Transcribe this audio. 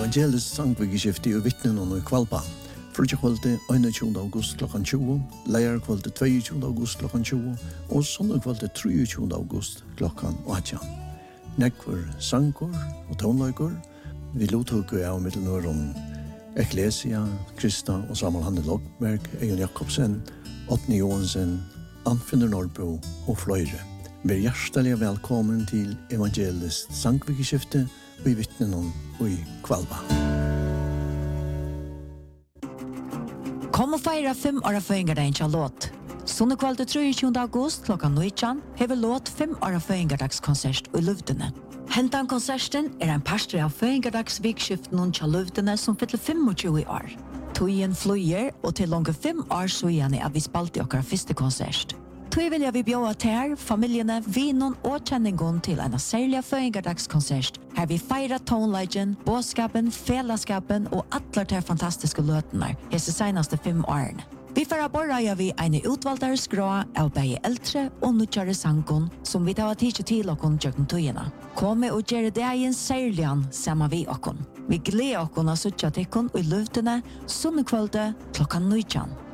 Evangelisk sangvikeskifte og vittnen og i Kvalpa. Frutjakvalde 21. august klokken 20, leierkvalde 22. august klokken 20 og søndagkvalde 23. august klokken 18. Nekvar sanger og tonlager. Vi lottok av Middelnøren Ecclesia, Krista og Samuel Hanne Lokberg, Egon Jakobsen, Åtni Johansen, Anfinder Norrbo og fløyre. Vær hjertelig velkommen til Evangelisk sangvikeskifte og i vittnen og i Kvalpa. Kom og feira 5 år føyngardagen til låt. Sunnekvalde 23. august klokkan 19 hever låt 5 år føyngardagskonsert i Luvdene. Hentan konserten en pastor av føyngardagsvikskiften til Luvdene som fyller 25 år. Tøyen flyer og til langt 5 år siden er vi spalte okkar første konsert. Tøy vil jeg vi bjøa til familiene, vinon og kjenningen til en særlig føyngardagskonsert. Her vi feirer tonleggen, båskapen, fellesskapen og alle de fantastiske løtene hese senaste 5 årene. Vi får borra vi en utvalgte skrå av begge eldre og nødgjøre sangen som vi tar tid til åkken tjøkken tøyene. Kom og gjøre det en særlig sammen vi åkken. Vi gleder åkken av suttje til åkken i løftene, sunnekvalde klokkan 19.